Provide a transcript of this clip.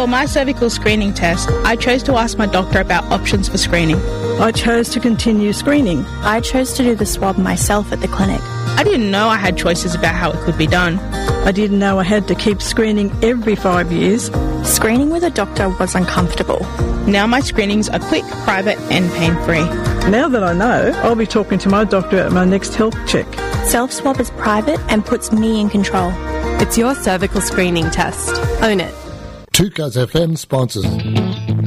For my cervical screening test, I chose to ask my doctor about options for screening. I chose to continue screening. I chose to do the swab myself at the clinic. I didn't know I had choices about how it could be done. I didn't know I had to keep screening every 5 years. Screening with a doctor was uncomfortable. Now my screenings are quick, private and pain-free. Now that I know, I'll be talking to my doctor at my next health check. Self-swab is private and puts me in control. It's your cervical screening test. Own it. 2CUS FM sponsors.